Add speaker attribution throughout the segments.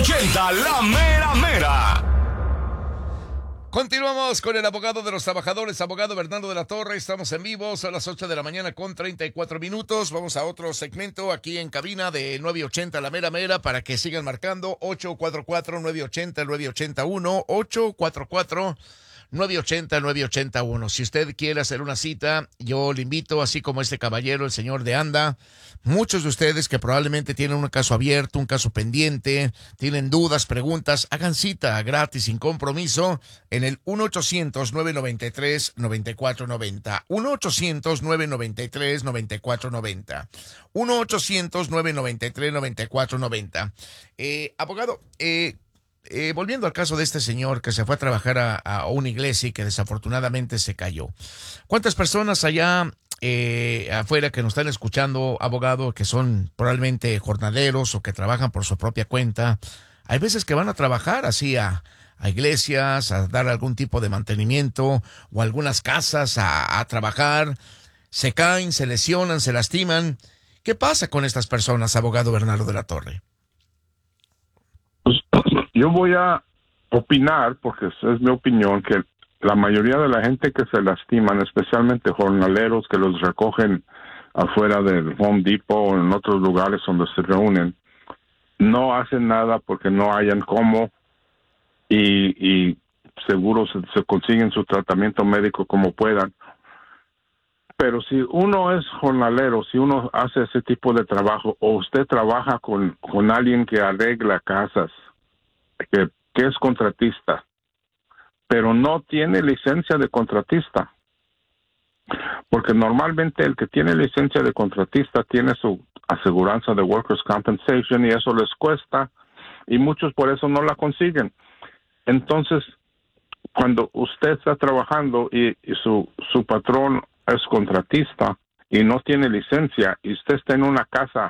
Speaker 1: 980, la mera mera.
Speaker 2: Continuamos con el abogado de los trabajadores, abogado Bernardo de la Torre. Estamos en vivo, son las 8 de la mañana con 34 minutos. Vamos a otro segmento aquí en cabina de 980 La Mera Mera para que sigan marcando 844-980-981, 844-980-981. Si usted quiere hacer una cita, yo le invito, así como este caballero, el señor de Anda. Muchos de ustedes que probablemente tienen un caso abierto, un caso pendiente, tienen dudas, preguntas, hagan cita gratis, sin compromiso, en el 1-800-993-9490. 1-800-993-9490. 1-800-993-9490. Abogado, volviendo al caso de este señor que se fue a trabajar a una iglesia y que desafortunadamente se cayó. ¿Cuántas personas allá afuera que nos están escuchando, abogado, que son probablemente jornaleros o que trabajan por su propia cuenta? Hay veces que van a trabajar así a iglesias, a dar algún tipo de mantenimiento, o algunas casas a trabajar, se caen, se lesionan, se lastiman. ¿Qué pasa con estas personas, abogado Bernardo de la Torre?
Speaker 3: Pues, yo voy a opinar, porque es mi opinión, que la mayoría de la gente que se lastiman, especialmente jornaleros que los recogen afuera del Home Depot o en otros lugares donde se reúnen, no hacen nada porque no hayan cómo y seguro se consiguen su tratamiento médico como puedan. Pero si uno es jornalero, si uno hace ese tipo de trabajo, o usted trabaja con alguien que arregla casas, que es contratista, pero no tiene licencia de contratista, porque normalmente el que tiene licencia de contratista tiene su aseguranza de Workers' Compensation y eso les cuesta, y muchos por eso no la consiguen. Entonces, cuando usted está trabajando y su patrón es contratista y no tiene licencia, y usted está en una casa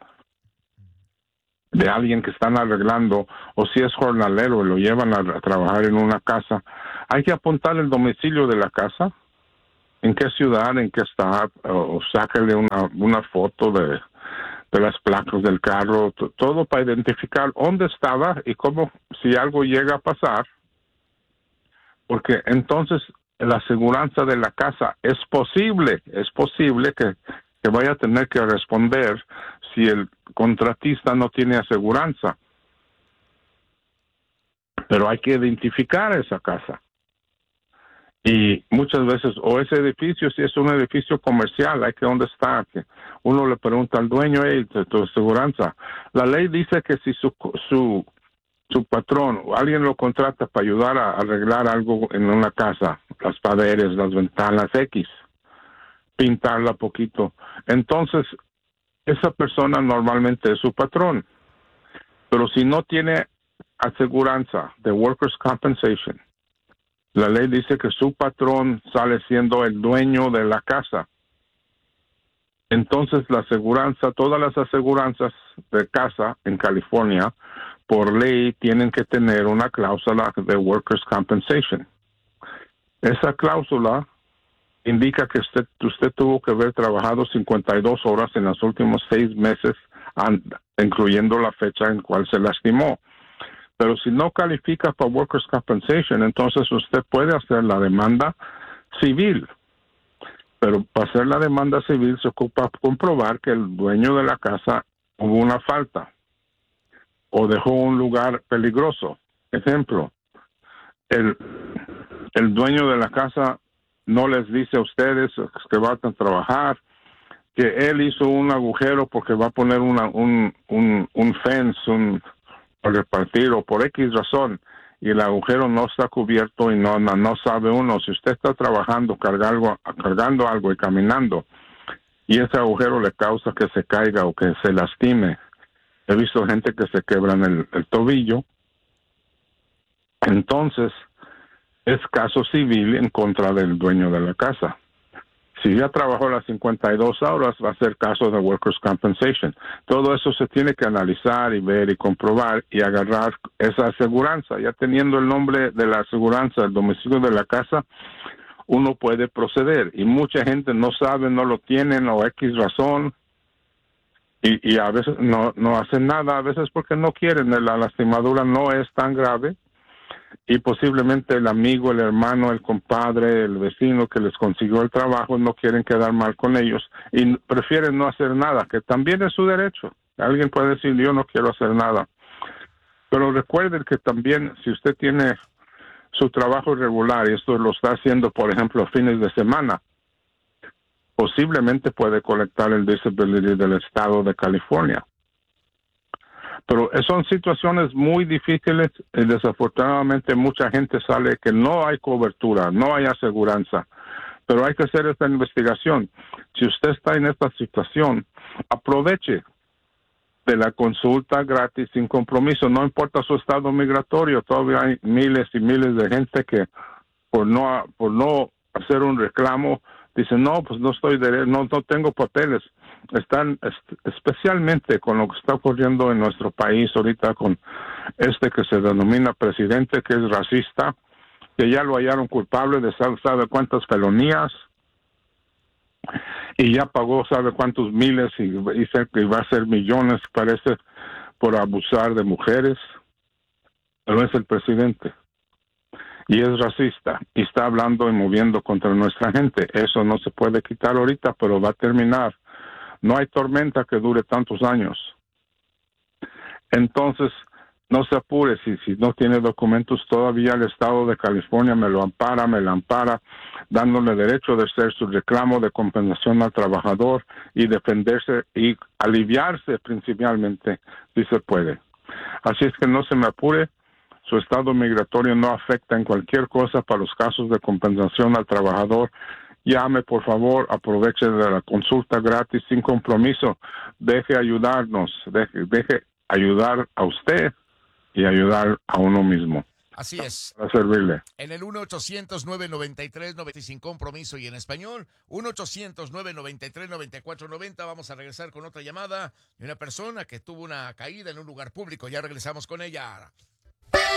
Speaker 3: de alguien que están arreglando, o si es jornalero y lo llevan a trabajar en una casa, hay que apuntar el domicilio de la casa, en qué ciudad, en qué está, o sáquele una foto de las placas del carro, todo para identificar dónde estaba y cómo, si algo llega a pasar, porque entonces la aseguranza de la casa es posible que vaya a tener que responder si el contratista no tiene aseguranza. Pero hay que identificar esa casa. Y muchas veces, o ese edificio, si es un edificio comercial, hay que dónde está. Que uno le pregunta al dueño, tu aseguranza. La ley dice que si su patrón o alguien lo contrata para ayudar a arreglar algo en una casa, las paredes, las ventanas, pintarla poquito, entonces esa persona normalmente es su patrón. Pero si no tiene aseguranza de Workers' Compensation, la ley dice que su patrón sale siendo el dueño de la casa. Entonces la aseguranza, todas las aseguranzas de casa en California, por ley tienen que tener una cláusula de Workers' Compensation. Esa cláusula indica que usted tuvo que haber trabajado 52 horas en los últimos 6 meses, incluyendo la fecha en cual se lastimó. Pero si no califica para Workers' Compensation, entonces usted puede hacer la demanda civil. Pero para hacer la demanda civil se ocupa comprobar que el dueño de la casa hubo una falta o dejó un lugar peligroso. Ejemplo, el dueño de la casa no les dice a ustedes que van a trabajar que él hizo un agujero porque va a poner un fence, para repartir, o por X razón, y el agujero no está cubierto y no sabe uno. Si usted está trabajando, cargando algo y caminando, y ese agujero le causa que se caiga o que se lastime. He visto gente que se quebran el tobillo. Entonces, es caso civil en contra del dueño de la casa. Si ya trabajó las 52 horas, va a ser caso de Workers' Compensation. Todo eso se tiene que analizar y ver y comprobar y agarrar esa aseguranza. Ya teniendo el nombre de la aseguranza, el domicilio de la casa, uno puede proceder. Y mucha gente no sabe, no lo tienen o X razón, y a veces no hacen nada, a veces porque no quieren, la lastimadura no es tan grave y posiblemente el amigo, el hermano, el compadre, el vecino que les consiguió el trabajo no quieren quedar mal con ellos y prefieren no hacer nada, que también es su derecho. Alguien puede decir, yo no quiero hacer nada. Pero recuerden que también si usted tiene su trabajo regular y esto lo está haciendo, por ejemplo, fines de semana, posiblemente puede colectar el disability del estado de California. Pero son situaciones muy difíciles y desafortunadamente mucha gente sale que no hay cobertura, no hay aseguranza. Pero hay que hacer esta investigación. Si usted está en esta situación, aproveche de la consulta gratis sin compromiso, no importa su estado migratorio, todavía hay miles y miles de gente que por no hacer un reclamo dicen no, pues no tengo papeles. Están especialmente con lo que está ocurriendo en nuestro país ahorita con que se denomina presidente, que es racista, que ya lo hallaron culpable de sabe cuántas felonías y ya pagó sabe cuántos miles y dice que va a ser millones, parece, por abusar de mujeres. Pero es el presidente y es racista y está hablando y moviendo contra nuestra gente. Eso no se puede quitar ahorita, pero va a terminar. No hay tormenta que dure tantos años. Entonces, no se apure. Si no tiene documentos todavía, el estado de California me la ampara, dándole derecho de hacer su reclamo de compensación al trabajador y defenderse y aliviarse principalmente, si se puede. Así es que no se me apure. Su estado migratorio no afecta en cualquier cosa para los casos de compensación al trabajador. Llame, por favor, aproveche de la consulta gratis sin compromiso. Deje ayudarnos, deje ayudar a usted y ayudar a uno mismo.
Speaker 2: Así es.
Speaker 3: Para servirle.
Speaker 2: En el 1-800-993-95 sin compromiso y en español, 1-800-993-9490. Vamos a regresar con otra llamada de una persona que tuvo una caída en un lugar público. Ya regresamos con ella.